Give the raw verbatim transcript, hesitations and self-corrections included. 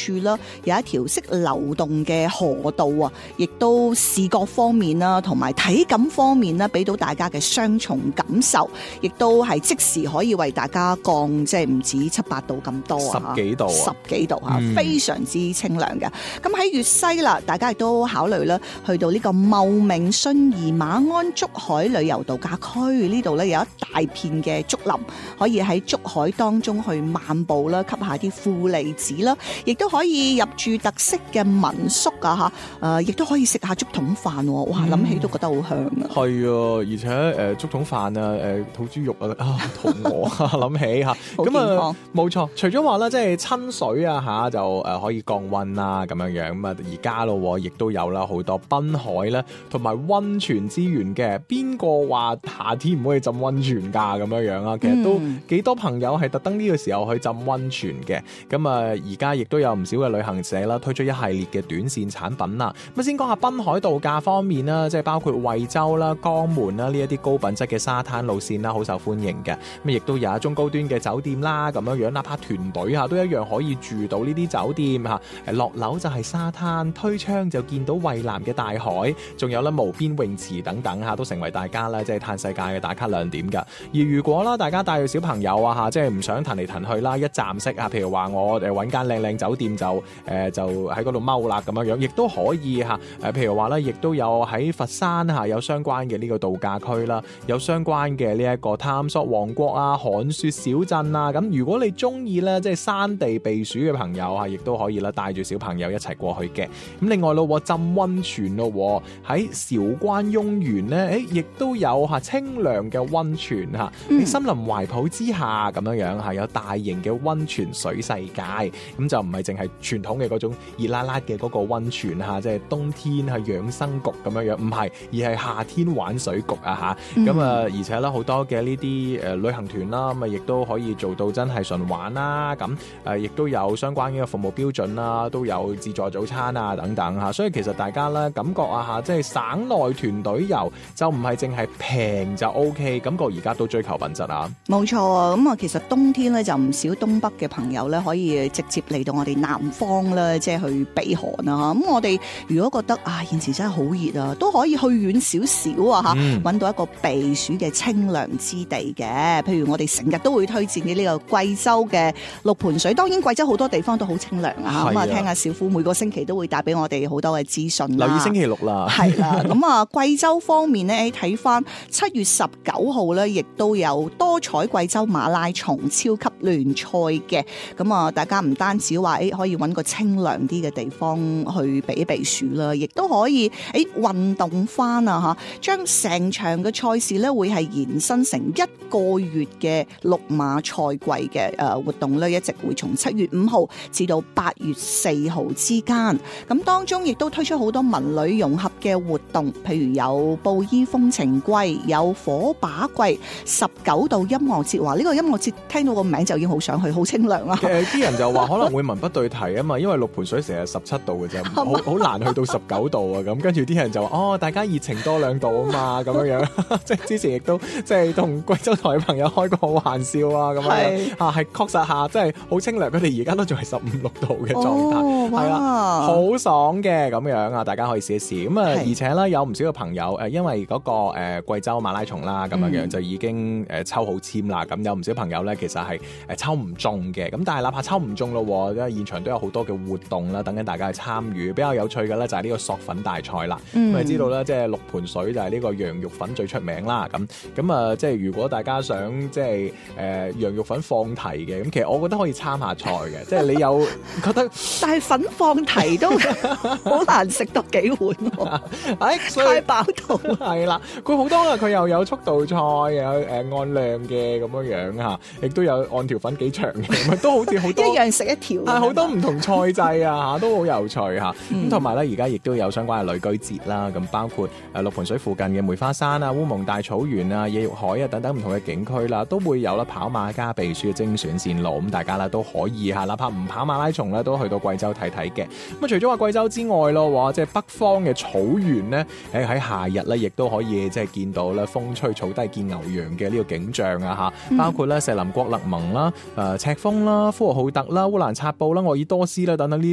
處啦，有一條識流動嘅河道啊，亦都視覺方面啦，同埋體感方面啦，俾到大家嘅雙重感受，亦都係即時可以為大家降即係唔止七八度咁多啊， 十幾度， 十幾度嚇， 嗯、 非常之清涼嘅。咁喺粵西啦，大家亦都考慮啦，去到呢個茂名信宜馬鞍竹海旅遊度假區呢度咧，有一大片嘅竹林，可以喺竹海當中去漫步啦，吸下啲負離子啦，亦都可以入住特色嘅民宿啊嚇，誒亦都可以食下竹筒飯，哇諗、嗯、起都覺得好香啊！ 係啊，而且誒、呃、竹筒飯啊，誒、呃、土豬肉啊，啊肚餓啊，諗起嚇，咁啊冇錯，除咗話咧，即係親水啊嚇，就誒可以降溫啦咁樣樣，咁啊而家咯，亦都有啦好多濱海咧，同埋溫泉資源嘅。邊個話夏天唔可以浸溫泉㗎咁樣樣啊？其實都幾多朋友係特登呢個時候去浸溫泉嘅。咁啊，而家亦都有唔少嘅旅行社啦，推出一系列嘅短線產品啦。咁先講下濱海度假方面啦，即係包括惠州啦、江門啦呢一啲高品質嘅沙灘路線啦，好受歡迎嘅。咁亦都有一中高端嘅酒店啦，咁樣樣，哪怕團隊嚇都一樣可以住到呢啲酒店嚇。誒落樓就係沙灘，推窗就見到蔚藍嘅大海，仲有咧無邊泳池等等嚇，都成為大家咧即係嘆世界嘅打卡亮點㗎。而如果啦，大家帶住小朋友啊嚇，即係唔想騰嚟騰去啦，一站式啊，譬如話我誒揾間靚靚酒店就誒、呃、就喺嗰度踎啦咁樣樣，亦都可以嚇。誒譬如話咧，亦都有喺佛山嚇有相關嘅呢個度假區啦，有相關嘅呢一個探索王國啊、寒雪小鎮啊。咁如果你中意咧，即係山地避暑嘅朋友啊，亦都可以啦，帶住小朋友一齊過去嘅。咁另外咯，浸溫泉咯，喺韶關雍園咧，誒亦都有嚇清涼嘅溫泉嚇，喺森林懷抱之下咁樣樣嚇，有大型嘅溫泉水世界，咁就唔係淨係傳統嘅嗰種熱辣辣嘅嗰個溫泉嚇，即係冬天係養生局咁樣樣，唔係，而係夏天玩水局啊嚇。咁啊，而且咧好多嘅呢啲誒旅行團啦，咁啊亦都可以做到真係純玩啦。咁誒亦都有相關嘅服務標準啦，都有自助早餐啊等等嚇。所以其實大家咧感覺啊嚇，即係省內團隊遊就唔係淨係平就 O K， 感覺而家都追求品質啊。 冇錯啊，咁啊其實冬天咧就唔少東北嘅朋友咧可以直接嚟到我哋南方咧，即係去避寒啊。咁我哋如果覺得啊現時真係好熱啊，都可以去遠少少啊嚇，揾、嗯、到一個避暑嘅清涼之地嘅。譬如我哋成日都會推薦嘅呢個貴州嘅六盤水，當然貴州好多地方都好清涼啊。咁啊聽下小夫每個星期都會帶俾我哋好多嘅資訊啦。 留意星期六啦， 係啦。咁啊貴州方面咧，睇翻七月十九號咧，亦都有多彩貴州馬拉松超級聯賽嘅。咁啊，大家唔單止話誒可以揾個清涼啲嘅地方去避一避暑啦，亦都可以誒運動翻啊嚇，將成場嘅賽事咧會係延伸成一個月嘅六馬賽季嘅誒活動咧，一直會從七月五號至到八月四號之間。咁當中亦都推出好多文旅融合嘅活動，譬如有布依風情季，有火把季，十九度音樂節。話呢個音樂節聽到個名就已經好想去，好清涼啦。 誒啲人就話可能會文不對題啊嘛，因為六盤水成日十七度嘅啫，好好難去到十九度啊咁。跟住啲人就話哦，大家熱情多兩度啊嘛，咁樣樣。即係之前亦都即係同貴州台嘅朋友開過玩笑啊，咁樣啊係確實下即係好清涼。佢哋而家都仲係十五六度嘅狀態，係啦，好爽嘅咁樣啊，大家可以試一試。咁啊，而且咧有唔少嘅朋友誒，因為嗰個誒貴州馬拉松啦，咁樣樣就已經誒抽好籤啦。咁有唔少朋友咧，其實係誒抽唔中嘅。咁但係哪怕抽唔中咯，因為現場都有好多嘅活動啦，等緊大家去參與。比較有趣嘅咧就係呢個索粉大賽啦。咁你、嗯、知道咧，即係六盤水就係呢個羊肉粉最出名啦。咁咁啊，即係如果大家想即係誒羊肉粉放題嘅，咁其實我覺得可以參下賽嘅。即係你有覺得， 但係粉放題都好難食多幾碗喎。哎，太飽肚係啦，佢好多啊，佢又有速度賽，又有誒按量嘅咁樣樣嚇，亦都有按條粉幾長嘅，都好似好多一樣食一條， 係好多唔同賽制啊嚇，都好有趣嚇。咁同埋咧，而家亦都有相關嘅旅居節啦，咁包括誒六盤水附近嘅梅花山啊、烏蒙大草原啊、野玉海啊等等唔同嘅景區啦，都會有啦跑馬加避暑嘅精選線路，咁大家啦都可以嚇，哪怕唔跑馬拉松咧，都去到貴州睇睇嘅。咁啊，除咗話貴州之外咯，即係北方嘅草原咧，誒喺夏日咧，亦都可以即係見到咧風吹草低見牛羊嘅呢個景象啊嚇，包括咧錫林郭勒盟啦、誒赤峰啦、呼和浩特啦、烏蘭察布啦、鄂爾多斯啦等等呢。